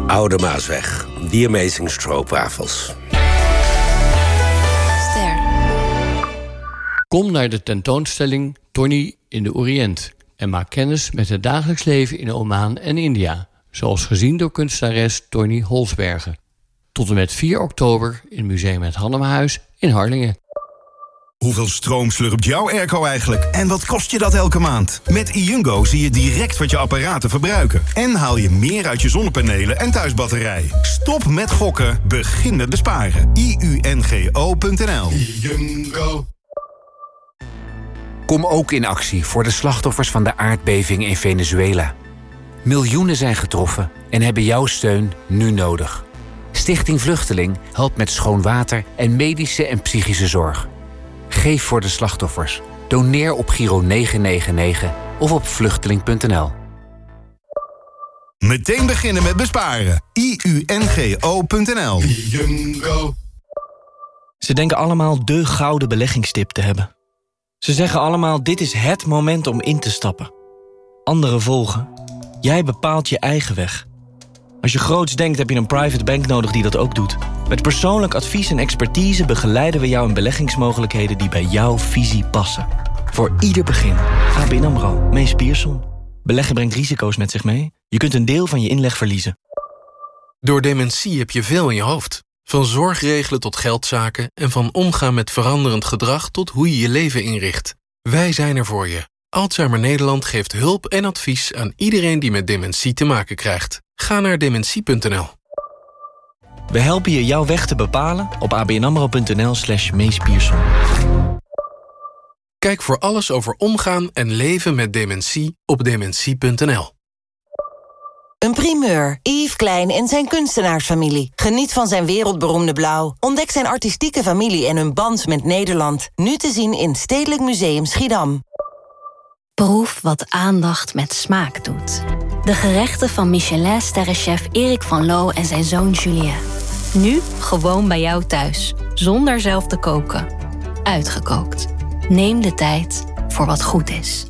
Oude Maasweg, The Amazing Stroopwafels. Ster. Kom naar de tentoonstelling Tony in de Oriënt en maak kennis met het dagelijks leven in Oman en India, zoals gezien door kunstenares Tony Holsbergen. Tot en met 4 oktober in Museum Het Hannemenhuis in Harlingen. Hoeveel stroom slurpt jouw airco eigenlijk? En wat kost je dat elke maand? Met iUngo zie je direct wat je apparaten verbruiken. En haal je meer uit je zonnepanelen en thuisbatterij. Stop met gokken, begin met besparen. iungo.nl. iUngo. Kom ook in actie voor de slachtoffers van de aardbeving in Venezuela. Miljoenen zijn getroffen en hebben jouw steun nu nodig. Stichting Vluchteling helpt met schoon water en medische en psychische zorg. Geef voor de slachtoffers. Doneer op Giro 999 of op vluchteling.nl. Meteen beginnen met besparen. iungo.nl. Ze denken allemaal de gouden beleggingstip te hebben. Ze zeggen allemaal, dit is het moment om in te stappen. Anderen volgen. Jij bepaalt je eigen weg. Als je groots denkt, heb je een private bank nodig die dat ook doet. Met persoonlijk advies en expertise begeleiden we jou in beleggingsmogelijkheden die bij jouw visie passen. Voor ieder begin. ABN AMRO, Mees Pierson. Beleggen brengt risico's met zich mee. Je kunt een deel van je inleg verliezen. Door dementie heb je veel in je hoofd. Van zorgregelen tot geldzaken en van omgaan met veranderend gedrag tot hoe je je leven inricht. Wij zijn er voor je. Alzheimer Nederland geeft hulp en advies aan iedereen die met dementie te maken krijgt. Ga naar dementie.nl. We helpen je jouw weg te bepalen op abnamro.nl/Mees Pierson. Kijk voor alles over omgaan en leven met dementie op dementie.nl. Een primeur. Yves Klein en zijn kunstenaarsfamilie. Geniet van zijn wereldberoemde blauw. Ontdek zijn artistieke familie en hun band met Nederland. Nu te zien in Stedelijk Museum Schiedam. Proef wat aandacht met smaak doet. De gerechten van Michelin-sterrenchef Erik van Loo en zijn zoon Julien. Nu gewoon bij jou thuis, zonder zelf te koken. Uitgekookt. Neem de tijd voor wat goed is.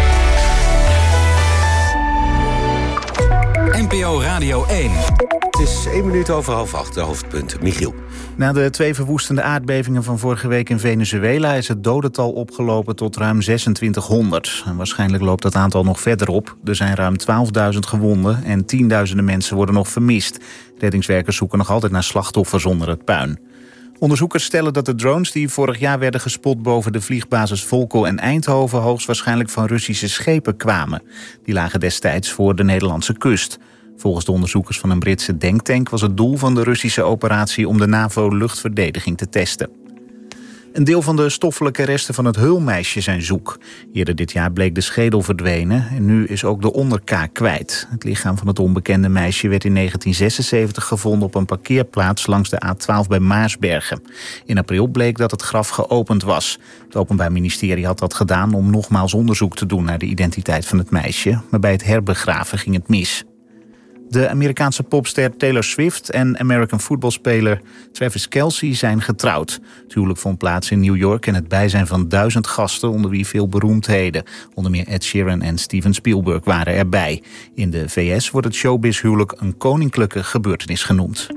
NPO Radio 1. Het is 1 minuut over 7:30, de hoofdpunten. Michiel. Na de 2 verwoestende aardbevingen van vorige week in Venezuela is het dodental opgelopen tot ruim 2600. En waarschijnlijk loopt dat aantal nog verder op. Er zijn ruim 12.000 gewonden en tienduizenden mensen worden nog vermist. Reddingswerkers zoeken nog altijd naar slachtoffers onder het puin. Onderzoekers stellen dat de drones die vorig jaar werden gespot boven de vliegbasis Volkel en Eindhoven hoogstwaarschijnlijk van Russische schepen kwamen. Die lagen destijds voor de Nederlandse kust. Volgens de onderzoekers van een Britse denktank was het doel van de Russische operatie om de NAVO-luchtverdediging te testen. Een deel van de stoffelijke resten van het Heulmeisje zijn zoek. Eerder dit jaar bleek de schedel verdwenen en nu is ook de onderkaak kwijt. Het lichaam van het onbekende meisje werd in 1976 gevonden op een parkeerplaats langs de A12 bij Maarsbergen. In april bleek dat het graf geopend was. Het Openbaar Ministerie had dat gedaan om nogmaals onderzoek te doen naar de identiteit van het meisje, maar bij het herbegraven ging het mis. De Amerikaanse popster Taylor Swift en American footballspeler Travis Kelce zijn getrouwd. Het huwelijk vond plaats in New York in het bijzijn van 1000 gasten, onder wie veel beroemdheden. Onder meer Ed Sheeran en Steven Spielberg waren erbij. In de VS wordt het showbiz-huwelijk een koninklijke gebeurtenis genoemd.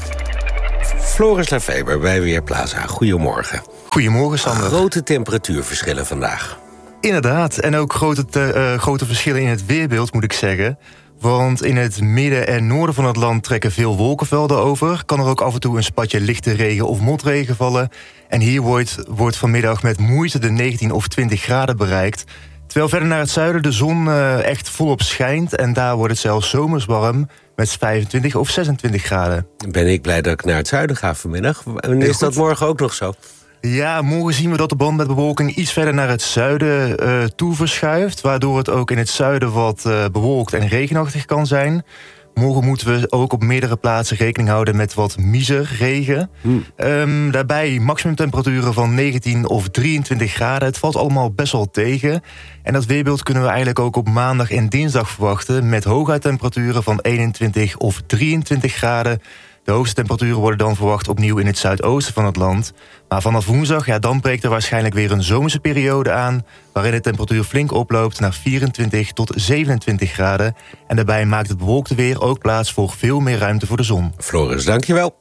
Floris Lefeber bij Weerplaza. Goedemorgen. Goedemorgen, Sander. Grote temperatuurverschillen vandaag. Inderdaad, en ook grote verschillen in het weerbeeld, moet ik zeggen. Want in het midden en noorden van het land trekken veel wolkenvelden over. Kan er ook af en toe een spatje lichte regen of motregen vallen. En hier wordt vanmiddag met moeite de 19 of 20 graden bereikt. Terwijl verder naar het zuiden de zon echt volop schijnt. En daar wordt het zelfs zomers warm met 25 of 26 graden. Ben ik blij dat ik naar het zuiden ga vanmiddag. En is dat morgen ook nog zo? Ja, morgen zien we dat de band met bewolking iets verder naar het zuiden toe verschuift. Waardoor het ook in het zuiden wat bewolkt en regenachtig kan zijn. Morgen moeten we ook op meerdere plaatsen rekening houden met wat miserregen. Daarbij maximumtemperaturen van 19 of 23 graden. Het valt allemaal best wel tegen. En dat weerbeeld kunnen we eigenlijk ook op maandag en dinsdag verwachten. Met hooguittemperaturen van 21 of 23 graden. De hoogste temperaturen worden dan verwacht opnieuw in het zuidoosten van het land. Maar vanaf woensdag, dan breekt er waarschijnlijk weer een zomerse periode aan, waarin de temperatuur flink oploopt naar 24 tot 27 graden. En daarbij maakt het bewolkte weer ook plaats voor veel meer ruimte voor de zon. Floris, dankjewel.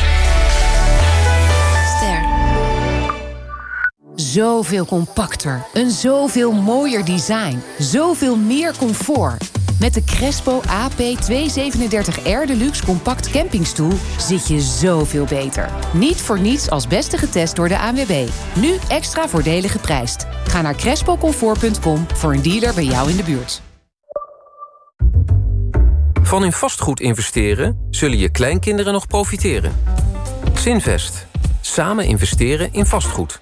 Zoveel compacter, een zoveel mooier design, zoveel meer comfort. Met de Crespo AP237R Deluxe Compact Campingstoel zit je zoveel beter. Niet voor niets als beste getest door de ANWB. Nu extra voordelig geprijsd. Ga naar crespocomfort.com voor een dealer bij jou in de buurt. Van in vastgoed investeren zullen je kleinkinderen nog profiteren. Zinvest. Samen investeren in vastgoed.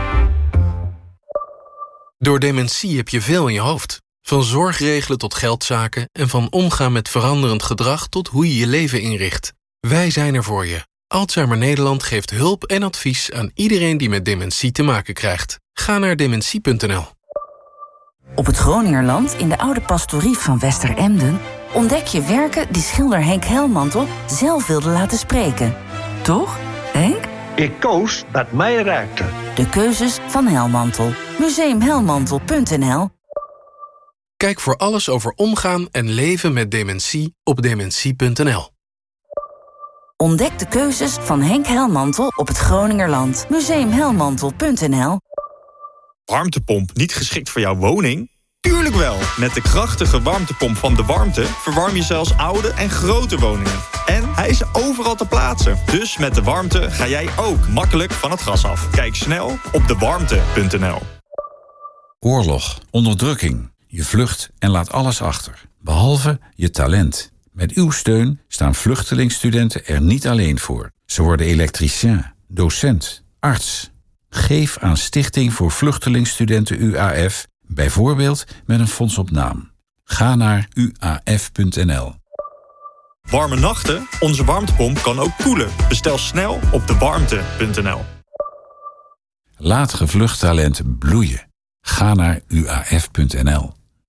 Door dementie heb je veel in je hoofd. Van zorgregelen tot geldzaken en van omgaan met veranderend gedrag tot hoe je je leven inricht. Wij zijn er voor je. Alzheimer Nederland geeft hulp en advies aan iedereen die met dementie te maken krijgt. Ga naar dementie.nl. Op het Groningerland, in de oude pastorie van Westeremden, ontdek je werken die schilder Henk Helmantel zelf wilde laten spreken. Toch, Henk? Ik koos wat mij raakte. De keuzes van Helmantel. Museumhelmantel.nl. Kijk voor alles over omgaan en leven met dementie op dementie.nl. Ontdek de keuzes van Henk Helmantel op het Groningerland. Museumhelmantel.nl. Warmtepomp niet geschikt voor jouw woning? Tuurlijk wel! Met de krachtige warmtepomp van De Warmte verwarm je zelfs oude en grote woningen. En hij is overal te plaatsen. Dus met De Warmte ga jij ook makkelijk van het gas af. Kijk snel op dewarmte.nl. Oorlog, onderdrukking. Je vlucht en laat alles achter. Behalve je talent. Met uw steun staan vluchtelingstudenten er niet alleen voor. Ze worden elektricien, docent, arts. Geef aan Stichting voor Vluchtelingstudenten UAF, bijvoorbeeld met een fonds op naam. Ga naar uaf.nl. Warme nachten? Onze warmtepomp kan ook koelen. Bestel snel op dewarmte.nl. Laat gevlucht talent bloeien. Ga naar uaf.nl.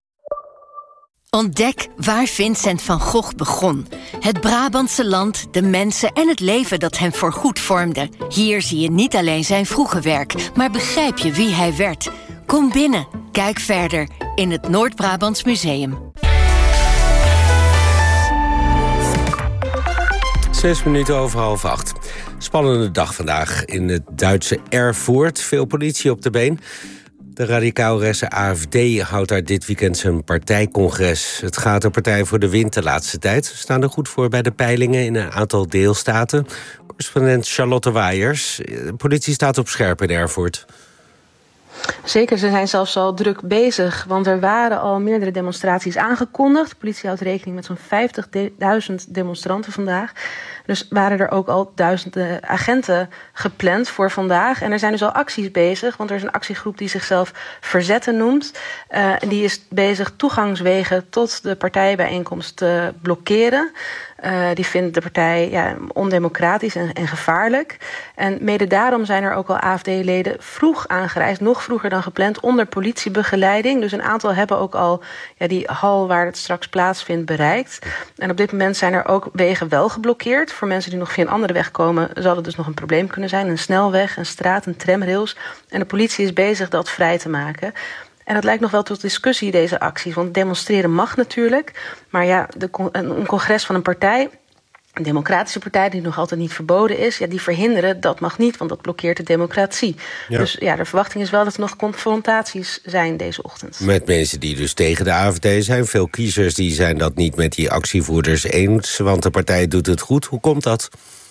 Ontdek waar Vincent van Gogh begon. Het Brabantse land, de mensen en het leven dat hem voorgoed vormde. Hier zie je niet alleen zijn vroege werk, maar begrijp je wie hij werd. Kom binnen, kijk verder in het Noord-Brabants Museum. 7:06. Spannende dag vandaag in het Duitse Erfurt. Veel politie op de been. De radicaalrechtse AfD houdt daar dit weekend zijn partijcongres. Het gaat de partij voor de wind de laatste tijd. Ze staan er goed voor bij de peilingen in een aantal deelstaten. Correspondent Charlotte Waaiers. De politie staat op scherp in Erfurt. Zeker, ze zijn zelfs al druk bezig, want er waren al meerdere demonstraties aangekondigd. De politie houdt rekening met zo'n 50.000 demonstranten vandaag. Dus waren er ook al duizenden agenten gepland voor vandaag. En er zijn dus al acties bezig, want er is een actiegroep die zichzelf Verzetten noemt. En die is bezig toegangswegen tot de partijbijeenkomst te blokkeren. Die vindt de partij ondemocratisch en gevaarlijk. En mede daarom zijn er ook al AfD-leden vroeg aangereisd, nog vroeger dan gepland, onder politiebegeleiding. Dus een aantal hebben ook al die hal waar het straks plaatsvindt bereikt. En op dit moment zijn er ook wegen wel geblokkeerd. Voor mensen die nog via een andere weg komen, zal het dus nog een probleem kunnen zijn. Een snelweg, een straat, een tramrails. En de politie is bezig dat vrij te maken. En dat lijkt nog wel tot discussie, deze acties. Want demonstreren mag natuurlijk. Maar een congres van een partij, een democratische partij die nog altijd niet verboden is, die verhinderen, dat mag niet, want dat blokkeert de democratie. Ja. Dus de verwachting is wel dat er nog confrontaties zijn deze ochtend. Met mensen die dus tegen de AfD zijn. Veel kiezers die zijn dat niet met die actievoerders eens, want de partij doet het goed. Hoe komt dat?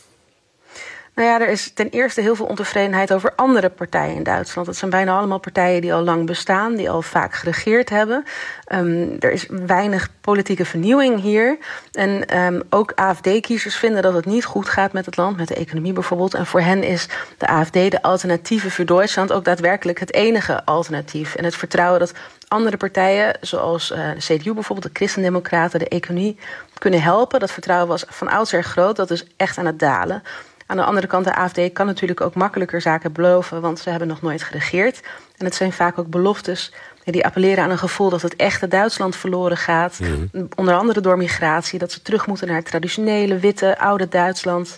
Nou ja, er is ten eerste heel veel ontevredenheid over andere partijen in Duitsland. Het zijn bijna allemaal partijen die al lang bestaan, die al vaak geregeerd hebben. Er is weinig politieke vernieuwing hier. En ook AfD-kiezers vinden dat het niet goed gaat met het land, met de economie bijvoorbeeld. En voor hen is de AfD, de Alternatieve für Deutschland, ook daadwerkelijk het enige alternatief. En het vertrouwen dat andere partijen, zoals de CDU bijvoorbeeld, de Christendemocraten, de economie, kunnen helpen. Dat vertrouwen was van oudsher groot, dat is echt aan het dalen. Aan de andere kant, de AfD kan natuurlijk ook makkelijker zaken beloven, want ze hebben nog nooit geregeerd. En het zijn vaak ook beloftes Die appelleren aan een gevoel dat het echte Duitsland verloren gaat. Onder andere door migratie. Dat ze terug moeten naar het traditionele, witte, oude Duitsland.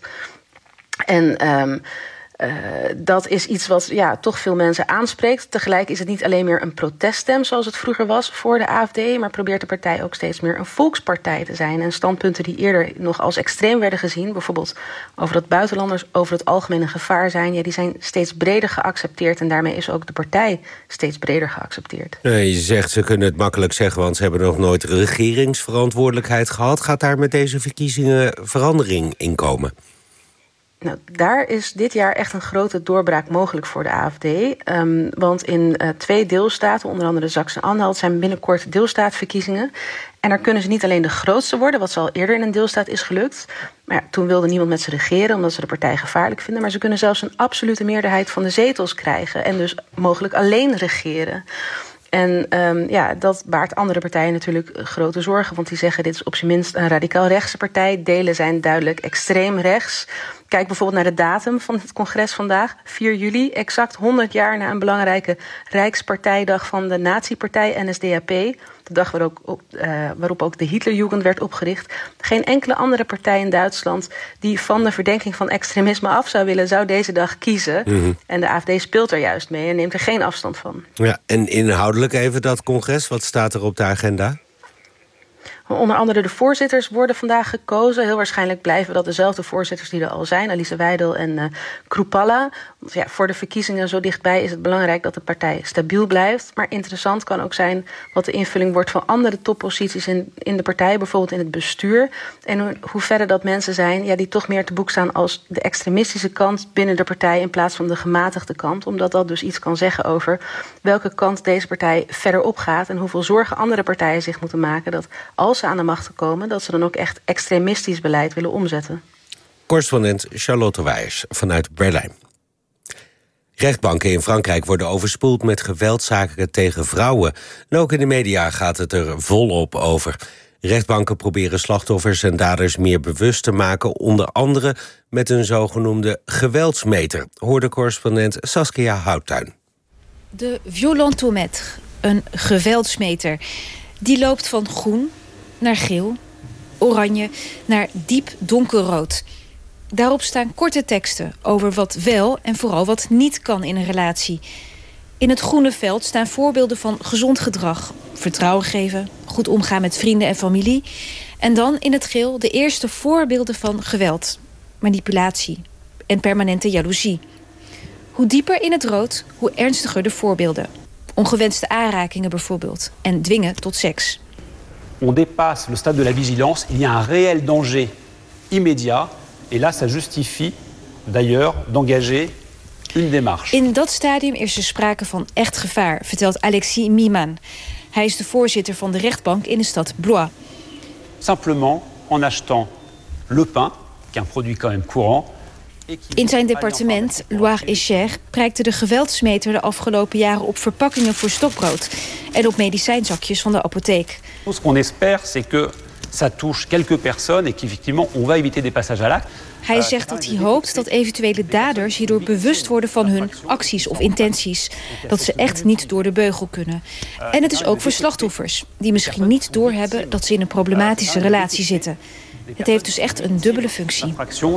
En dat is iets wat toch veel mensen aanspreekt. Tegelijk is het niet alleen meer een proteststem zoals het vroeger was voor de AfD, maar probeert de partij ook steeds meer een volkspartij te zijn. En standpunten die eerder nog als extreem werden gezien, bijvoorbeeld over dat buitenlanders over het algemeen een gevaar zijn, die zijn steeds breder geaccepteerd en daarmee is ook de partij steeds breder geaccepteerd. Je zegt ze kunnen het makkelijk zeggen, want ze hebben nog nooit regeringsverantwoordelijkheid gehad. Gaat daar met deze verkiezingen verandering in komen? Nou, daar is dit jaar echt een grote doorbraak mogelijk voor de AfD. Want in 2 deelstaten, onder andere Sachsen-Anhalt, zijn binnenkort deelstaatverkiezingen. En daar kunnen ze niet alleen de grootste worden, wat ze al eerder in een deelstaat is gelukt. Maar toen wilde niemand met ze regeren, omdat ze de partij gevaarlijk vinden. Maar ze kunnen zelfs een absolute meerderheid van de zetels krijgen. En dus mogelijk alleen regeren. En dat baart andere partijen natuurlijk grote zorgen. Want die zeggen, dit is op zijn minst een radicaal rechtse partij. Delen zijn duidelijk extreem rechts. Kijk bijvoorbeeld naar de datum van het congres vandaag. 4 juli, exact 100 jaar na een belangrijke Rijkspartijdag van de nazi-partij NSDAP. De dag waarop ook de Hitlerjugend werd opgericht. Geen enkele andere partij in Duitsland die van de verdenking van extremisme af zou willen, zou deze dag kiezen. En de AfD speelt er juist mee en neemt er geen afstand van. Ja, en inhoudelijk even dat congres, wat staat er op de agenda? Onder andere de voorzitters worden vandaag gekozen. Heel waarschijnlijk blijven dat dezelfde voorzitters die er al zijn. Alice Weidel en Krupalla. Want voor de verkiezingen zo dichtbij is het belangrijk dat de partij stabiel blijft. Maar interessant kan ook zijn wat de invulling wordt van andere topposities in de partij. Bijvoorbeeld in het bestuur. En hoe verder dat mensen zijn die toch meer te boek staan als de extremistische kant binnen de partij in plaats van de gematigde kant. Omdat dat dus iets kan zeggen over welke kant deze partij verder opgaat. En hoeveel zorgen andere partijen zich moeten maken dat als ze aan de macht komen, dat ze dan ook echt extremistisch beleid willen omzetten. Correspondent Charlotte Wijers vanuit Berlijn. Rechtbanken in Frankrijk worden overspoeld met geweldzaken tegen vrouwen. En ook in de media gaat het er volop over. Rechtbanken proberen slachtoffers en daders meer bewust te maken, onder andere met een zogenoemde geweldsmeter, hoorde correspondent Saskia Houttuin. De violentometer, een geweldsmeter, die loopt van groen naar geel, oranje naar diep donkerrood. Daarop staan korte teksten over wat wel en vooral wat niet kan in een relatie. In het groene veld staan voorbeelden van gezond gedrag, vertrouwen geven, goed omgaan met vrienden en familie. En dan in het geel de eerste voorbeelden van geweld, manipulatie en permanente jaloezie. Hoe dieper in het rood, hoe ernstiger de voorbeelden. Ongewenste aanrakingen bijvoorbeeld en dwingen tot seks. On dépasse le stade de la vigilance, il y a un réel danger immédiat. Et là, ça justifie d'ailleurs d'engager une démarche. In dat stadium is er sprake van echt gevaar, vertelt Alexis Miman. Hij is de voorzitter van de rechtbank in de stad Blois. Simplement en achetant le pain, qui est un produit quand même courant. In zijn departement, Loire-et-Cher, prijkte de geweldsmeter de afgelopen jaren op verpakkingen voor stokbrood en op medicijnzakjes van de apotheek. Ce qu'on espère, c'est que ça touche quelques personnes et qu'effectivement on va éviter des passages à l'acte. Hij zegt dat hij hoopt dat eventuele daders hierdoor bewust worden van hun acties of intenties. Dat ze echt niet door de beugel kunnen. En het is ook voor slachtoffers, die misschien niet doorhebben dat ze in een problematische relatie zitten. Het heeft dus echt een dubbele functie.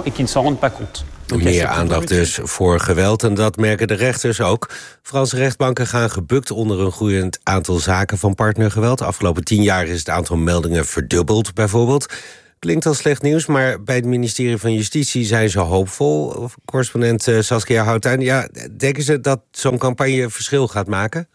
Meer aandacht dus voor geweld en dat merken de rechters ook. Franse rechtbanken gaan gebukt onder een groeiend aantal zaken van partnergeweld. De afgelopen 10 jaar is het aantal meldingen verdubbeld bijvoorbeeld. Klinkt als slecht nieuws, maar bij het ministerie van Justitie zijn ze hoopvol. Correspondent Saskia Houttuin, ja, denken ze dat zo'n campagne verschil gaat maken?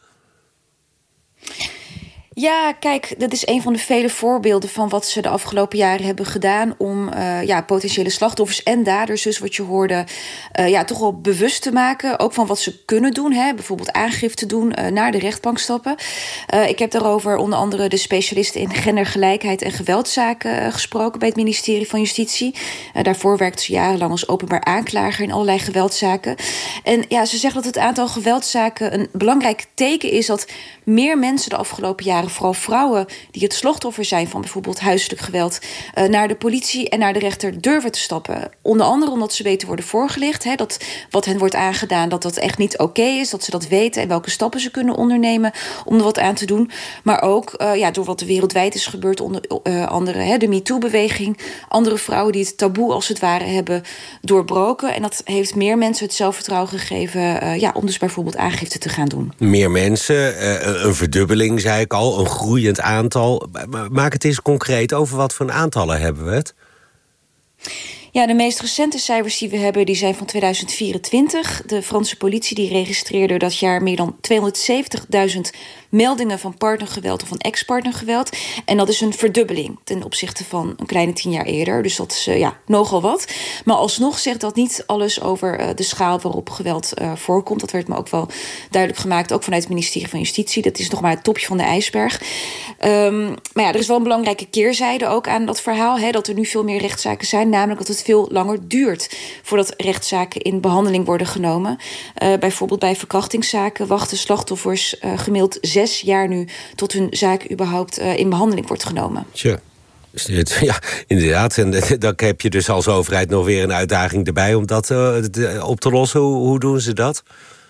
Ja, kijk, dat is een van de vele voorbeelden van wat ze de afgelopen jaren hebben gedaan om potentiële slachtoffers en daders, dus wat je hoorde, toch wel bewust te maken. Ook van wat ze kunnen doen, bijvoorbeeld aangifte doen, naar de rechtbank stappen. Ik heb daarover onder andere de specialisten in gendergelijkheid en geweldzaken gesproken bij het ministerie van Justitie. Daarvoor werkte ze jarenlang als openbaar aanklager in allerlei geweldzaken. En ja, ze zeggen dat het aantal geweldzaken een belangrijk teken is dat meer mensen de afgelopen jaren jaren vooral vrouwen die het slachtoffer zijn van bijvoorbeeld huiselijk geweld, naar de politie en naar de rechter durven te stappen. Onder andere omdat ze beter worden voorgelicht. Dat wat hen wordt aangedaan, dat echt niet oké is. Dat ze dat weten en welke stappen ze kunnen ondernemen om er wat aan te doen. Maar ook door wat er wereldwijd is gebeurd, onder andere de MeToo-beweging. Andere vrouwen die het taboe als het ware hebben doorbroken. En dat heeft meer mensen het zelfvertrouwen gegeven om dus bijvoorbeeld aangifte te gaan doen. Meer mensen, een verdubbeling, zei ik al, een groeiend aantal. Maak het eens concreet, over wat voor aantallen hebben we het? Ja, de meest recente cijfers die we hebben, die zijn van 2024. De Franse politie die registreerde dat jaar meer dan 270.000 meldingen van partnergeweld of van ex-partnergeweld. En dat is een verdubbeling ten opzichte van een kleine 10 jaar eerder. Dus dat is nogal wat. Maar alsnog zegt dat niet alles over de schaal waarop geweld voorkomt. Dat werd me ook wel duidelijk gemaakt, ook vanuit het ministerie van Justitie. Dat is nog maar het topje van de ijsberg. Maar er is wel een belangrijke keerzijde ook aan dat verhaal. Dat er nu veel meer rechtszaken zijn. Namelijk dat het veel langer duurt voordat rechtszaken in behandeling worden genomen. Bijvoorbeeld bij verkrachtingszaken wachten slachtoffers gemiddeld 6 jaar nu tot hun zaak überhaupt in behandeling wordt genomen. Tja. Ja, inderdaad. En dan heb je dus als overheid nog weer een uitdaging erbij om dat op te lossen. Hoe doen ze dat?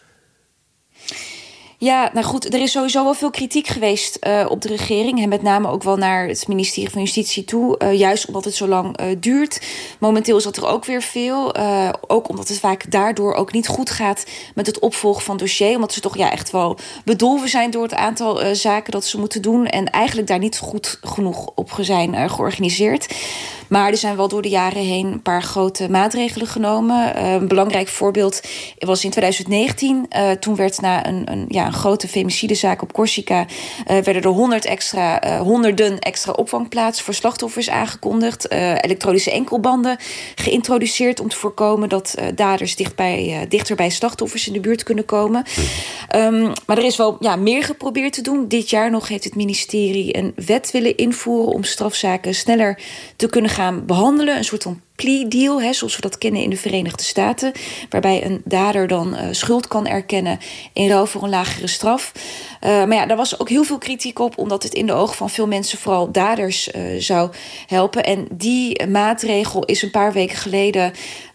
Ja, nou goed, er is sowieso wel veel kritiek geweest op de regering. En met name ook wel naar het ministerie van Justitie toe. Juist omdat het zo lang duurt. Momenteel is dat er ook weer veel. Ook omdat het vaak daardoor ook niet goed gaat met het opvolgen van het dossier. Omdat ze toch echt wel bedolven zijn door het aantal zaken dat ze moeten doen. En eigenlijk daar niet goed genoeg op zijn georganiseerd. Maar er zijn wel door de jaren heen een paar grote maatregelen genomen. Een belangrijk voorbeeld was in 2019. Toen werd na een grote femicidezaak op Corsica werden er honderden extra opvangplaatsen voor slachtoffers aangekondigd. Elektronische enkelbanden geïntroduceerd om te voorkomen dat daders dichter bij slachtoffers in de buurt kunnen komen. Maar er is wel meer geprobeerd te doen. Dit jaar nog heeft het ministerie een wet willen invoeren om strafzaken sneller te kunnen gaan behandelen. Een soort van plea deal, zoals we dat kennen in de Verenigde Staten, waarbij een dader dan schuld kan erkennen in ruil voor een lagere straf. Maar daar was ook heel veel kritiek op, omdat het in de ogen van veel mensen vooral daders zou helpen. En die maatregel is een paar weken geleden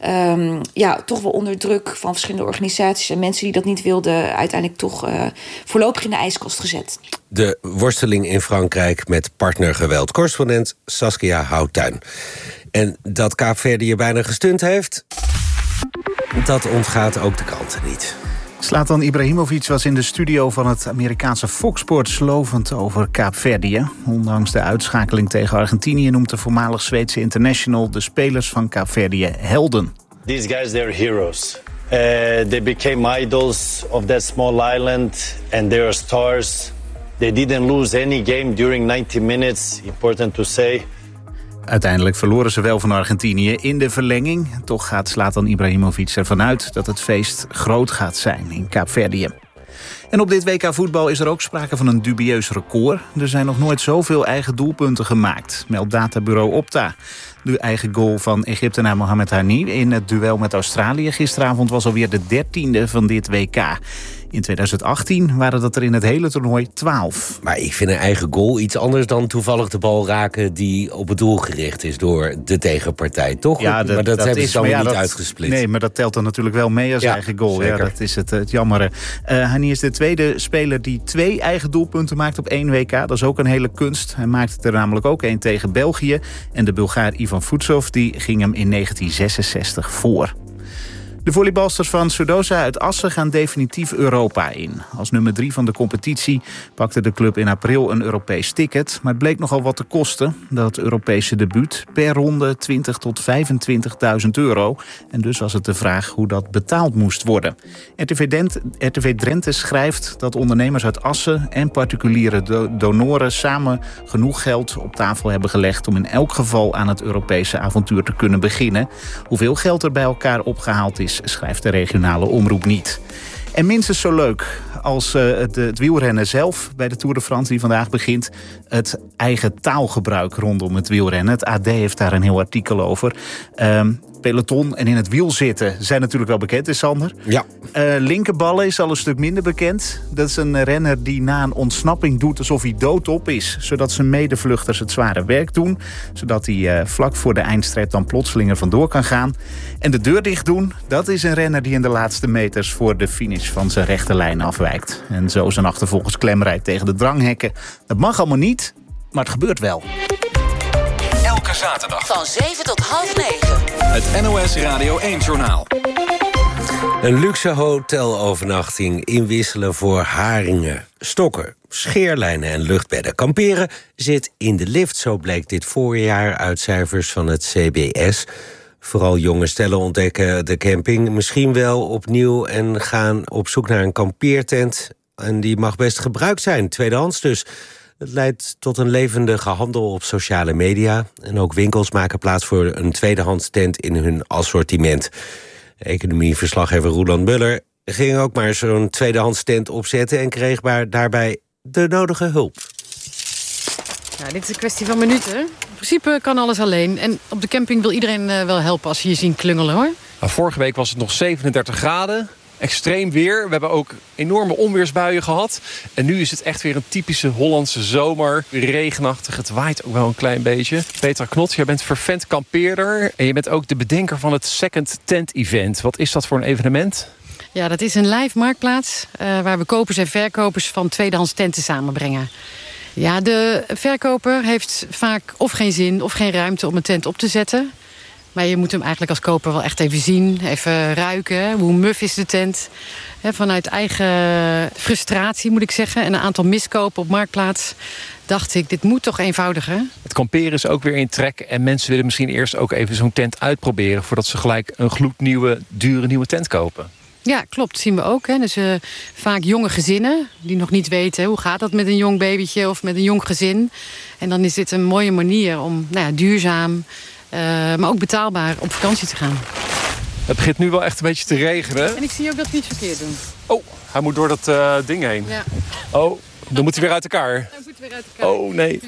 toch wel onder druk van verschillende organisaties en mensen die dat niet wilden, uiteindelijk toch voorlopig in de ijskast gezet. De worsteling in Frankrijk met partnergeweld. Correspondent Saskia Houttuin. En dat Kaapverdië je bijna gestunt heeft, dat ontgaat ook de kranten niet. Zlatan Ibrahimovic was in de studio van het Amerikaanse Fox Sports lovend over Kaapverdië. Ondanks de uitschakeling tegen Argentinië noemt de voormalig Zweedse international de spelers van Kaapverdië helden. These guys, they're heroes. They became idols of that small island and they are stars. They didn't lose any game during 90 minutes, important to say. Uiteindelijk verloren ze wel van Argentinië in de verlenging. Toch gaat Zlatan Ibrahimovic ervan uit dat het feest groot gaat zijn in Kaapverdië. En op dit WK voetbal is er ook sprake van een dubieus record. Er zijn nog nooit zoveel eigen doelpunten gemaakt, meldt databureau Opta. De eigen goal van Egyptenaar Mohamed Hani in het duel met Australië gisteravond was alweer de 13e van dit WK. In 2018 waren dat er in het hele toernooi 12. Maar ik vind een eigen goal iets anders dan toevallig de bal raken die op het doel gericht is door de tegenpartij, toch? Ja, maar dat hebben ze dan niet uitgesplitst. Nee, maar dat telt dan natuurlijk wel mee als eigen goal. Zeker. Ja, dat is het jammere. Hani is de tweede speler die 2 eigen doelpunten maakt op 1 WK. Dat is ook een hele kunst. Hij maakte er namelijk ook 1 tegen België. En de Bulgaar Ivan Futsov die ging hem in 1966 voor. De volleybalsters van Sudosa uit Assen gaan definitief Europa in. Als nummer 3 van de competitie pakte de club in april een Europees ticket. Maar het bleek nogal wat te kosten. Dat Europese debuut per ronde 20.000 tot 25.000 euro. En dus was het de vraag hoe dat betaald moest worden. RTV Drenthe schrijft dat ondernemers uit Assen en particuliere donoren samen genoeg geld op tafel hebben gelegd om in elk geval aan het Europese avontuur te kunnen beginnen. Hoeveel geld er bij elkaar opgehaald is, schrijft de regionale omroep niet. En minstens zo leuk als het wielrennen zelf bij de Tour de France die vandaag begint, het eigen taalgebruik rondom het wielrennen. Het AD heeft daar een heel artikel over. peloton en in het wiel zitten zijn natuurlijk wel bekend, is Sander. Ja. Linkerballen is al een stuk minder bekend. Dat is een renner die na een ontsnapping doet alsof hij doodop is, zodat zijn medevluchters het zware werk doen, zodat hij vlak voor de eindstreep dan plotseling er vandoor kan gaan. En de deur dicht doen, dat is een renner die in de laatste meters voor de finish van zijn rechte lijn afwijkt. En zo zijn achtervolgens klemrijdt tegen de dranghekken. Dat mag allemaal niet, maar het gebeurt wel. Elke zaterdag van 7 tot half 9. Het NOS Radio 1-journaal. Een luxe hotelovernachting inwisselen voor haringen, stokken, scheerlijnen en luchtbedden. Kamperen zit in de lift, zo bleek dit voorjaar uit cijfers van het CBS. Vooral jonge stellen ontdekken de camping misschien wel opnieuw en gaan op zoek naar een kampeertent. En die mag best gebruikt zijn, tweedehands dus. Het leidt tot een levendige handel op sociale media. En ook winkels maken plaats voor een tweedehands tent in hun assortiment. Economieverslaggever Roeland Muller ging ook maar zo'n tweedehands tent opzetten en kreeg daarbij de nodige hulp. Ja, dit is een kwestie van minuten. In principe kan alles alleen. En op de camping wil iedereen wel helpen als ze je zien klungelen, hoor. Nou, vorige week was het nog 37 graden. Extreem weer. We hebben ook enorme onweersbuien gehad. En nu is het echt weer een typische Hollandse zomer. Regenachtig, het waait ook wel een klein beetje. Petra Knots, jij bent vervent kampeerder. En je bent ook de bedenker van het Second Tent Event. Wat is dat voor een evenement? Ja, dat is een live marktplaats waar we kopers en verkopers van tweedehands tenten samenbrengen. Ja, de verkoper heeft vaak of geen zin of geen ruimte om een tent op te zetten. Maar je moet hem eigenlijk als koper wel echt even zien, even ruiken. Hoe muf is de tent? Vanuit eigen frustratie, moet ik zeggen, en een aantal miskopen op Marktplaats dacht ik, dit moet toch eenvoudiger? Het kamperen is ook weer in trek. En mensen willen misschien eerst ook even zo'n tent uitproberen voordat ze gelijk een gloednieuwe, dure nieuwe tent kopen. Ja, klopt. Dat zien we ook. Hè. Dus vaak jonge gezinnen die nog niet weten hoe gaat dat met een jong babytje of met een jong gezin. En dan is dit een mooie manier om duurzaam, maar ook betaalbaar op vakantie te gaan. Het begint nu wel echt een beetje te regenen. En ik zie ook dat we iets verkeerd doen. Oh, hij moet door dat ding heen. Ja. Oh, dan moet hij weer uit elkaar. Hij moet weer uit elkaar. Oh, nee.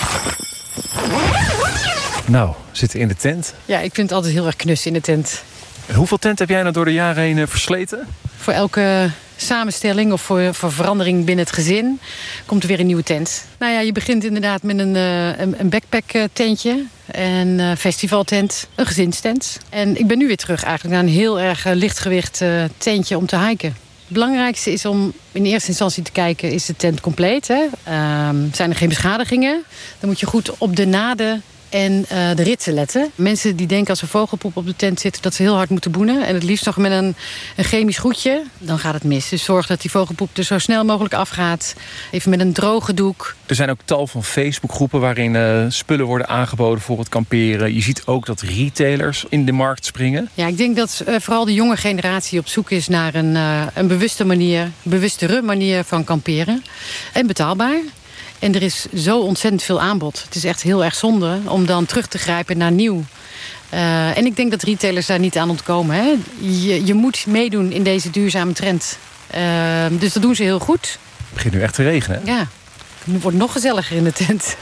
Nou, we zitten in de tent. Ja, ik vind het altijd heel erg knus in de tent. Hoeveel tent heb jij nou door de jaren heen versleten? Voor elke samenstelling of voor verandering binnen het gezin komt er weer een nieuwe tent. Nou ja, je begint inderdaad met een backpack tentje, een festivaltent, een gezinstent. En ik ben nu weer terug eigenlijk naar een heel erg lichtgewicht tentje om te hiken. Het belangrijkste is om in eerste instantie te kijken, is de tent compleet? Hè? Zijn er geen beschadigingen? Dan moet je goed op de naden en de ritsen letten. Mensen die denken als er vogelpoep op de tent zit dat ze heel hard moeten boenen. En het liefst nog met een chemisch goedje. Dan gaat het mis. Dus zorg dat die vogelpoep er zo snel mogelijk afgaat. Even met een droge doek. Er zijn ook tal van Facebookgroepen waarin spullen worden aangeboden voor het kamperen. Je ziet ook dat retailers in de markt springen. Ja, ik denk dat vooral de jonge generatie op zoek is naar een bewustere manier van kamperen. En betaalbaar. En er is zo ontzettend veel aanbod. Het is echt heel erg zonde om dan terug te grijpen naar nieuw. En ik denk dat retailers daar niet aan ontkomen. Hè? Je moet meedoen in deze duurzame trend. Dus dat doen ze heel goed. Het begint nu echt te regenen. Ja, het wordt nog gezelliger in de tent.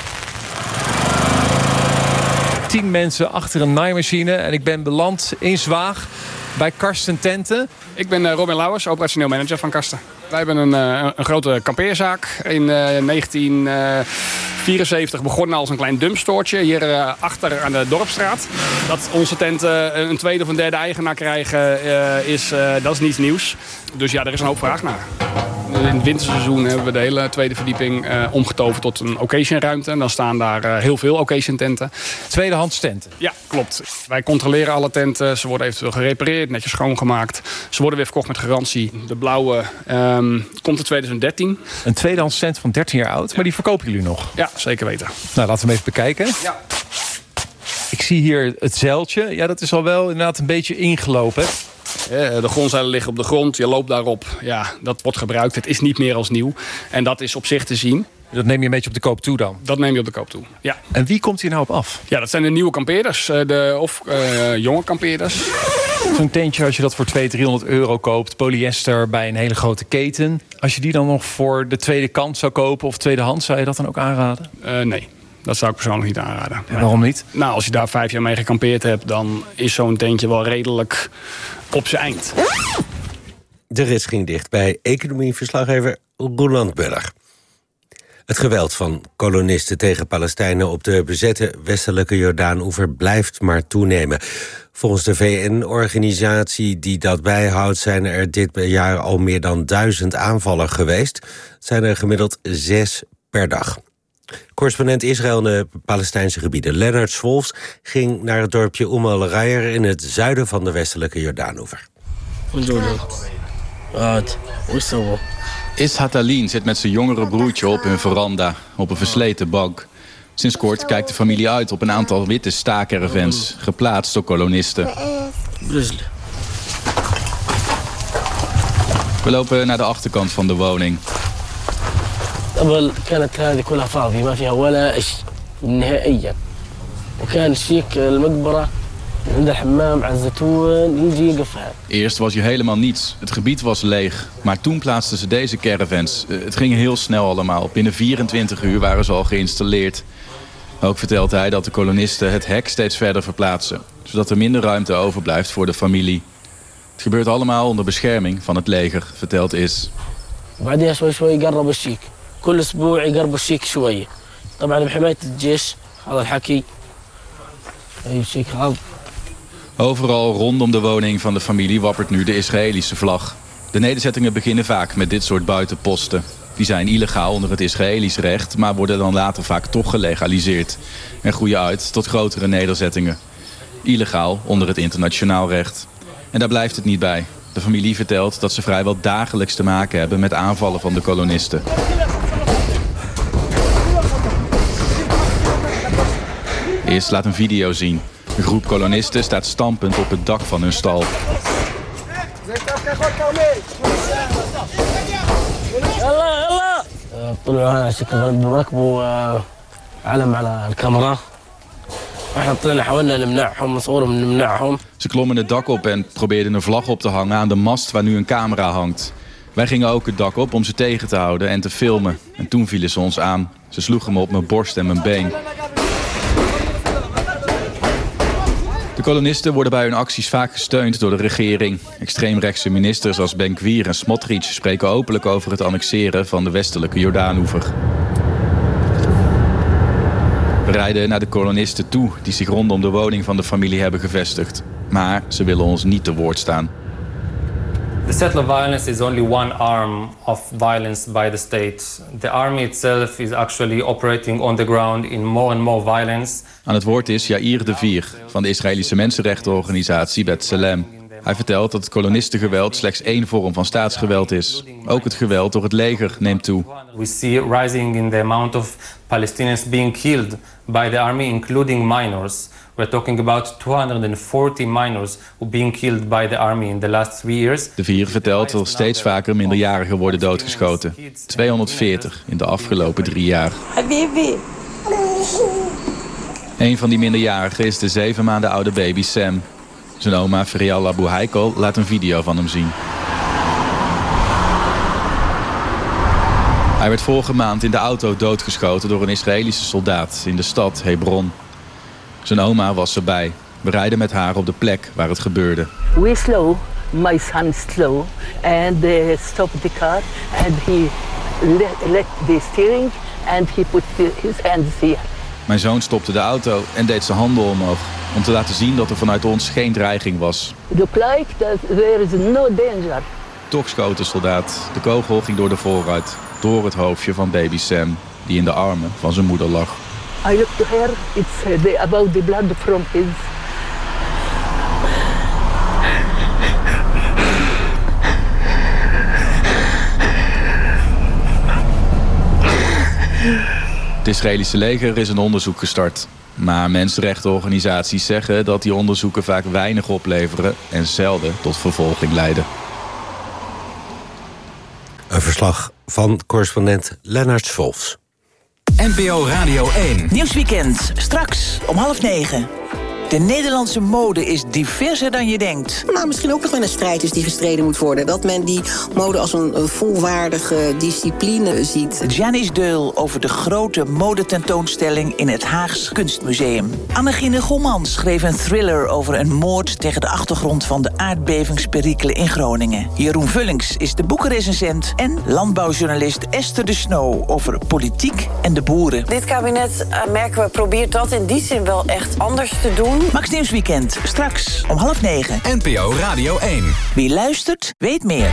10 mensen achter een naaimachine. En ik ben beland in Zwaag bij Karsten Tenten. Ik ben Robin Lauwers, operationeel manager van Karsten. Wij hebben een grote kampeerzaak. In 1974 begonnen als een klein dumpstoortje hier achter aan de Dorpsstraat. Dat onze tenten een tweede of een derde eigenaar krijgen, dat is niets nieuws. Dus ja, er is een hoop vraag naar. In het winterseizoen hebben we de hele tweede verdieping omgetoverd tot een occasionruimte. En dan staan daar heel veel occasion tenten. Tweedehands tenten? Ja, klopt. Wij controleren alle tenten. Ze worden eventueel gerepareerd, netjes schoongemaakt. Ze worden weer verkocht met garantie. De blauwe komt in 2013. Een tweedehands tent van 13 jaar oud, maar die verkopen jullie nog? Ja, zeker weten. Nou, laten we hem even bekijken. Ja. Ik zie hier het zeiltje. Ja, dat is al wel inderdaad een beetje ingelopen. De grondzeilen liggen op de grond, je loopt daarop. Ja, dat wordt gebruikt. Het is niet meer als nieuw. En dat is op zich te zien. Dat neem je een beetje op de koop toe dan? Dat neem je op de koop toe, ja. En wie komt hier nou op af? Ja, dat zijn de nieuwe kampeerders. Of jonge kampeerders. Zo'n tentje, als je dat voor 200-300 euro koopt, polyester bij een hele grote keten. Als je die dan nog voor de tweede kant zou kopen of tweedehands, zou je dat dan ook aanraden? Nee. Dat zou ik persoonlijk niet aanraden. Waarom niet? Nou, als je daar 5 jaar mee gekampeerd hebt, dan is zo'n tentje wel redelijk op zijn eind. De rit ging dicht bij economieverslaggever Roland Buller. Het geweld van kolonisten tegen Palestijnen op de bezette westelijke Jordaanoever blijft maar toenemen. Volgens de VN-organisatie die dat bijhoudt zijn er dit jaar al meer dan 1000 aanvallen geweest. Het zijn er gemiddeld 6 per dag. Correspondent Israël in de Palestijnse gebieden Lennart Swolfs ging naar het dorpje al-Ghayr in het zuiden van de westelijke Jordaanoever. Ishat Aline zit met zijn jongere broertje op hun veranda, op een versleten bank. Sinds kort kijkt de familie uit op een aantal witte staakervens, geplaatst door kolonisten. We lopen naar de achterkant van de woning. Eerst was hier helemaal niets. Het gebied was leeg. Maar toen plaatsten ze deze caravans. Het ging heel snel allemaal. Binnen 24 uur waren ze al geïnstalleerd. Ook vertelt hij dat de kolonisten het hek steeds verder verplaatsen, zodat er minder ruimte overblijft voor de familie. Het gebeurt allemaal onder bescherming van het leger, vertelt Is. Overal rondom de woning van de familie wappert nu de Israëlische vlag. De nederzettingen beginnen vaak met dit soort buitenposten. Die zijn illegaal onder het Israëlisch recht, maar worden dan later vaak toch gelegaliseerd en groeien uit tot grotere nederzettingen. Illegaal onder het internationaal recht. En daar blijft het niet bij. De familie vertelt dat ze vrijwel dagelijks te maken hebben met aanvallen van de kolonisten. Eerst laat een video zien. Een groep kolonisten staat stampend op het dak van hun stal. Ze klommen het dak op en probeerden een vlag op te hangen aan de mast waar nu een camera hangt. Wij gingen ook het dak op om ze tegen te houden en te filmen. En toen vielen ze ons aan. Ze sloegen me op mijn borst en mijn been. De kolonisten worden bij hun acties vaak gesteund door de regering. Extreemrechtse ministers als Ben-Gvir en Smotrich spreken openlijk over het annexeren van de westelijke Jordaanoever. We rijden naar de kolonisten toe die zich rondom de woning van de familie hebben gevestigd. Maar ze willen ons niet te woord staan. The settler violence is only one arm of violence by the state. The army itself is actually operating on the ground in more and more violence. Aan het woord is Yair de Vier van de Israëlische mensenrechtenorganisatie B'Tselem. Hij vertelt dat het kolonistengeweld slechts één vorm van staatsgeweld is. Ook het geweld door het leger neemt toe. We see rising in the amount of Palestinians being killed by the army, including minors. We're talking about 240 minors who being killed by the army in the last 3 years. De Vier vertelt dat er steeds vaker minderjarigen worden doodgeschoten. 240 in de afgelopen 3 jaar. Een van die minderjarigen is de 7 maanden oude baby Sam. Zijn oma Ferial Abu Heikel laat een video van hem zien. Hij werd vorige maand in de auto doodgeschoten door een Israëlische soldaat in de stad Hebron. Zijn oma was erbij. We rijden met haar op de plek waar het gebeurde. We slow, my son slow, and they stopped the car and he let the steering and he put his hands here. Mijn zoon stopte de auto en deed zijn handen omhoog om te laten zien dat er vanuit ons geen dreiging was. Look like that there is no danger. Toch schoot de soldaat. De kogel ging door de voorruit, door het hoofdje van baby Sam, die in de armen van zijn moeder lag. I look to her, it's about the blood from his. Het Israëlische leger is een onderzoek gestart. Maar mensenrechtenorganisaties zeggen dat die onderzoeken vaak weinig opleveren en zelden tot vervolging leiden. Een verslag van correspondent Lennart Swolfs. NPO Radio 1. Nieuwsweekend, straks om 20:30. De Nederlandse mode is diverser dan je denkt. Nou, misschien ook nog wel een strijd is die gestreden moet worden. Dat men die mode als een volwaardige discipline ziet. Janice Deul over de grote modetentoonstelling in het Haags Kunstmuseum. Annegine Gommans schreef een thriller over een moord tegen de achtergrond van de aardbevingsperikelen in Groningen. Jeroen Vullings is de boekenrecensent en landbouwjournalist Esther de Snoo over politiek en de boeren. Dit kabinet, merken we, probeert dat in die zin wel echt anders te doen. Max Nieuwsweekend, straks om 8:30. NPO Radio 1. Wie luistert, weet meer.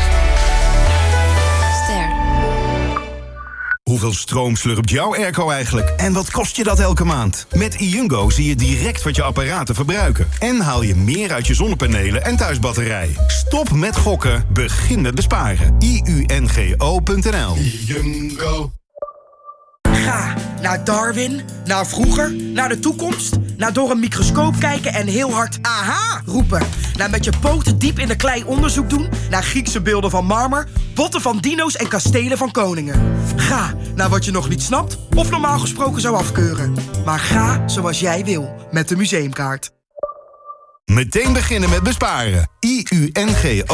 Ster. Hoeveel stroom slurpt jouw airco eigenlijk? En wat kost je dat elke maand? Met iUngo zie je direct wat je apparaten verbruiken. En haal je meer uit je zonnepanelen en thuisbatterij. Stop met gokken, begin met besparen. iungo.nl. iUngo. Ga naar Darwin, naar vroeger, naar de toekomst, naar door een microscoop kijken en heel hard aha roepen. Naar met je poten diep in de klei onderzoek doen, naar Griekse beelden van marmer, botten van dino's en kastelen van koningen. Ga naar wat je nog niet snapt of normaal gesproken zou afkeuren. Maar ga zoals jij wil met de museumkaart. Meteen beginnen met besparen. iUngo.